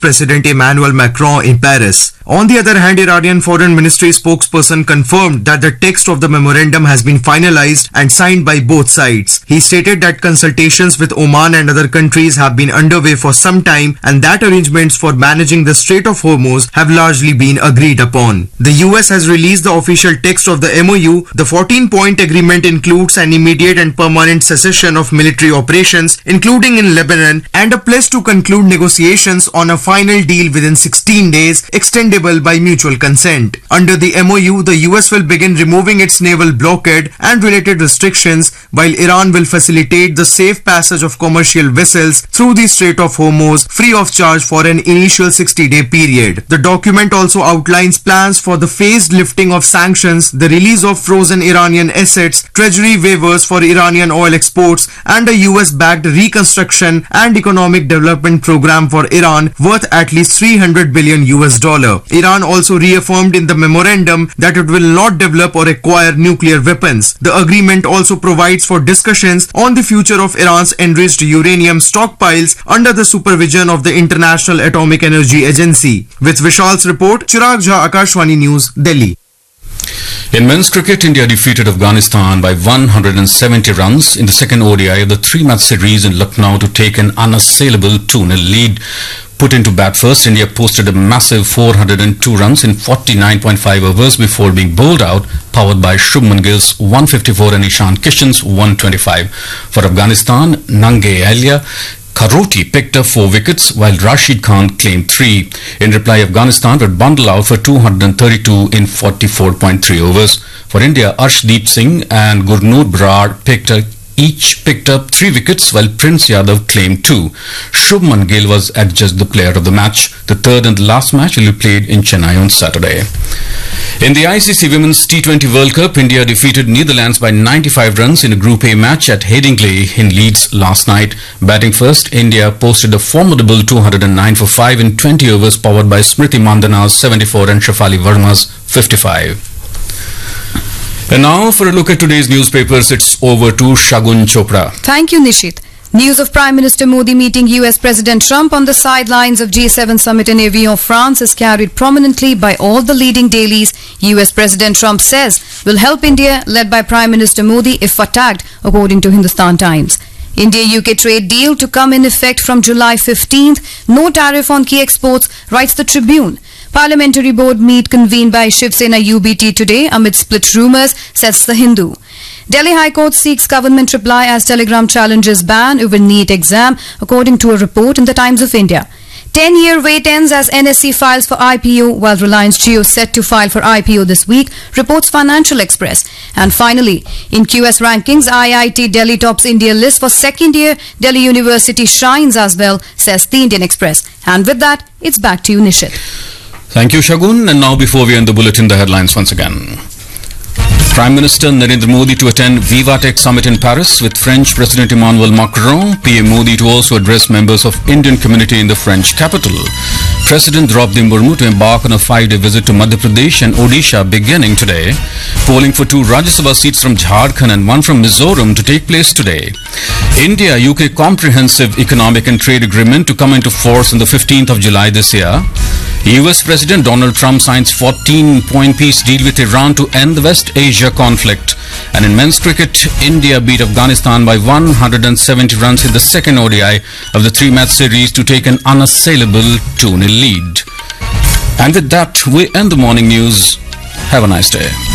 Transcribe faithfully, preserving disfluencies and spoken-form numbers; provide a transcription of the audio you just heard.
President Emmanuel Macron in Paris. On the other hand, Iranian Foreign Ministry spokesperson confirmed that the text of the memorandum has been finalized and signed by both sides. He stated that consultations with Oman and other countries have been underway for some time and that arrangements for managing the Strait of Hormuz have largely been agreed upon. The U S has released the official text of the M O U. The fourteen-point agreement includes an immediate and permanent cessation of military operations, including in Lebanon, and a pledge to conclude negotiations on a final deal within sixteen days, extendable by mutual consent. Under the M O U, the U S will begin removing its naval blockade and related restrictions, while Iran will facilitate the safe passage of commercial vessels through the Strait of Hormuz free of charge for an initial sixty-day period. The document also outlines plans for the phased lifting of sanctions, the release of frozen Iranian assets, treasury waivers for Iranian oil exports, and a U S-backed reconstruction and economic development program for Iran worth at least three hundred billion U S dollar. Iran also reaffirmed in the memorandum that it will not develop or acquire nuclear weapons. The agreement also provides for discussions on the future of Iran's enriched uranium stockpiles under the supervision of the International Atomic Energy Agency. With Vishal's report, Chirag Jha, Akashvani News, Delhi. In men's cricket, India defeated Afghanistan by one hundred seventy runs in the second O D I of the three-match series in Lucknow to take an unassailable two nil lead. Put into bat first, India posted a massive four hundred two runs in forty-nine point five overs before being bowled out, powered by Shubman Gill's one fifty-four and Ishan Kishan's one twenty-five. For Afghanistan, Nange Alia Karoti picked up four wickets while Rashid Khan claimed three. In reply, Afghanistan would bundle out for two hundred thirty-two in forty-four point three overs. For India, Arshdeep Singh and Gurnoor Brar picked up Each picked up three wickets while Prince Yadav claimed two. Shubman Gill was adjudged the player of the match. The third and last match will be played in Chennai on Saturday. In the I C C Women's T twenty World Cup, India defeated Netherlands by ninety-five runs in a Group A match at Headingley in Leeds last night. Batting first, India posted a formidable two hundred nine for five in twenty overs, powered by Smriti Mandhana's seventy-four and Shafali Verma's fifty-five. And now for a look at today's newspapers, it's over to Shagun Chopra. Thank you, Nishit. News of Prime Minister Modi meeting U S President Trump on the sidelines of G seven summit in Evian, France is carried prominently by all the leading dailies. U S President Trump says will help India, led by Prime Minister Modi if attacked, according to Hindustan Times. India-U K trade deal to come in effect from July fifteenth. No tariff on key exports, writes the Tribune. Parliamentary board meet convened by Shiv Sena U B T today amid split rumours, says the Hindu. Delhi High Court seeks government reply as Telegram challenges ban over NEET exam, according to a report in the Times of India. ten-year wait ends as N S C files for I P O, while Reliance Jio set to file for I P O this week, reports Financial Express. And finally, in Q S rankings, I I T Delhi tops India list for second year. Delhi University shines as well, says the Indian Express. And with that, it's back to you, Nishit. Thank you, Shagun. And now, before we end the bulletin, the headlines once again. Prime Minister Narendra Modi to attend Vivatech Summit in Paris with French President Emmanuel Macron. P M Modi to also address members of Indian community in the French capital. President Draupadi Murmu to embark on a five-day visit to Madhya Pradesh and Odisha beginning today. Polling for two Rajya Sabha seats from Jharkhand and one from Mizoram to take place today. India-U K Comprehensive Economic and Trade Agreement to come into force on the fifteenth of July this year. U S President Donald Trump signs fourteen-point peace deal with Iran to end the West Asia conflict. And in men's cricket, India beat Afghanistan by one hundred seventy runs in the second O D I of the three-match series to take an unassailable two nil lead. And with that, we end the morning news. Have a nice day.